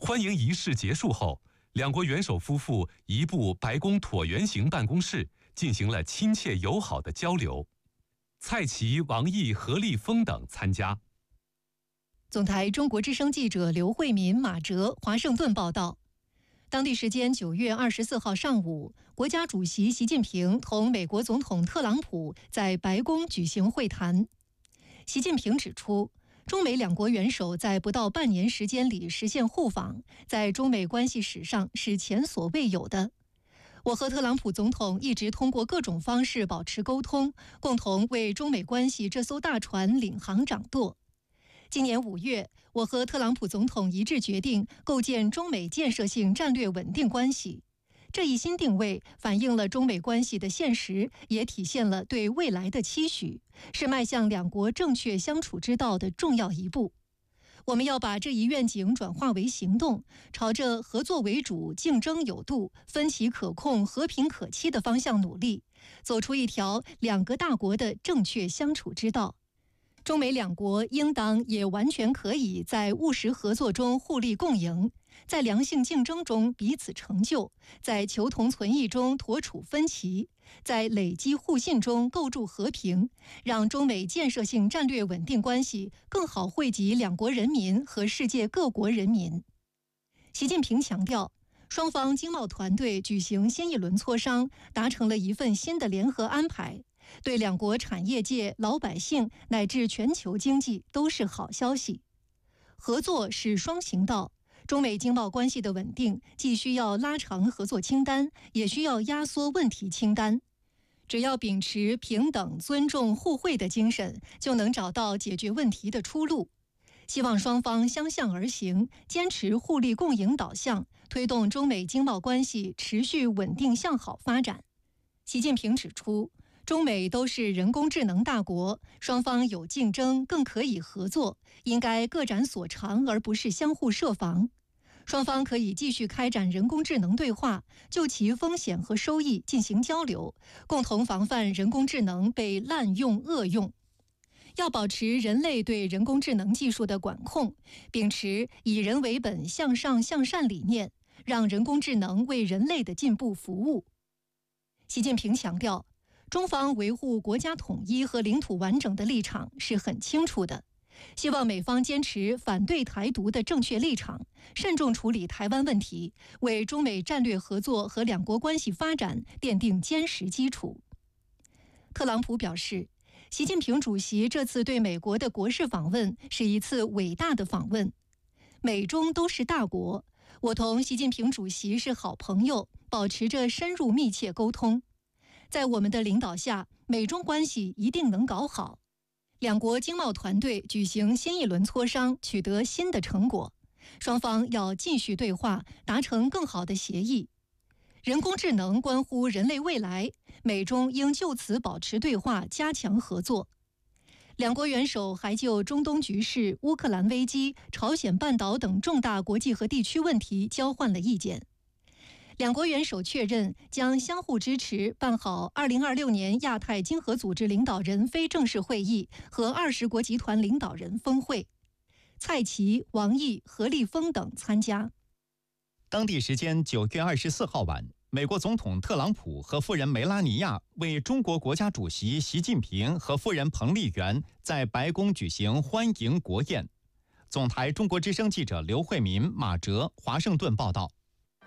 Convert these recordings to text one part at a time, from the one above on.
欢迎仪式结束后，两国元首夫妇移步白宫椭圆形办公室，进行了亲切友好的交流。蔡奇、王毅、何立峰等参加。 总台中国之声记者刘慧民、马哲华盛顿报道。当地时间9月24号上午，国家主席习近平同美国总统特朗普在白宫举行会谈。习近平指出，中美两国元首在不到半年时间里实现互访，在中美关系史上是前所未有的。我和特朗普总统一直通过各种方式保持沟通，共同为中美关系这艘大船领航掌舵。今年5月，我和特朗普总统一致决定构建中美建设性战略稳定关系。这一新定位反映了中美关系的现实，也体现了对未来的期许，是迈向两国正确相处之道的重要一步。我们要把这一愿景转化为行动，朝着合作为主、竞争有度、分歧可控、和平可期的方向努力，走出一条两个大国的正确相处之道。中美两国应当也完全可以在务实合作中互利共赢，在良性竞争中彼此成就，在求同存异中妥处分歧，在累积互信中构筑和平，让中美建设性战略稳定关系更好惠及两国人民和世界各国人民。习近平强调，双方经贸团队举行新一轮磋商，达成了一份新的联合安排，对两国产业界、老百姓乃至全球经济都是好消息。合作是双行道，中美经贸关系的稳定既需要拉长合作清单，也需要压缩问题清单。只要秉持平等、尊重、互惠的精神，就能找到解决问题的出路。希望双方相向而行，坚持互利共赢导向，推动中美经贸关系持续稳定向好发展。习近平指出，中美都是人工智能大国，双方有竞争，更可以合作，应该各展所长，而不是相互设防。双方可以继续开展人工智能对话，就其风险和收益进行交流，共同防范人工智能被滥用恶用。要保持人类对人工智能技术的管控，秉持以人为本、向上向善理念，让人工智能为人类的进步服务。习近平强调，中方维护国家统一和领土完整的立场是很清楚的，希望美方坚持反对台独的正确立场，慎重处理台湾问题，为中美战略合作和两国关系发展奠定坚实基础。特朗普表示，习近平主席这次对美国的国事访问是一次伟大的访问。美中都是大国，我同习近平主席是好朋友，保持着深入密切沟通。在我们的领导下，美中关系一定能搞好。两国经贸团队举行新一轮磋商，取得新的成果，双方要继续对话，达成更好的协议。人工智能关乎人类未来，美中应就此保持对话，加强合作。两国元首还就中东局势、乌克兰危机、朝鲜半岛等重大国际和地区问题交换了意见。两国元首确认将相互支持办好2026年亚太经合组织领导人非正式会议和20国集团领导人峰会。蔡奇、王毅、何立峰等参加。 当地时间9月24号晚，美国总统特朗普和夫人梅拉尼亚为中国国家主席习近平和夫人彭丽媛在白宫举行欢迎国宴。总台中国之声记者刘慧民、马哲华盛顿报道。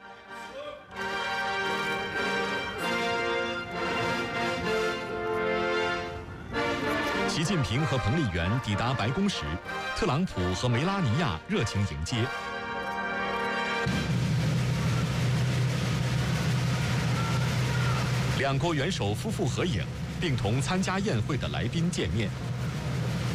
习近平和彭丽媛抵达白宫时，特朗普和梅拉尼亚热情迎接。两国元首夫妇合影，并同参加宴会的来宾见面。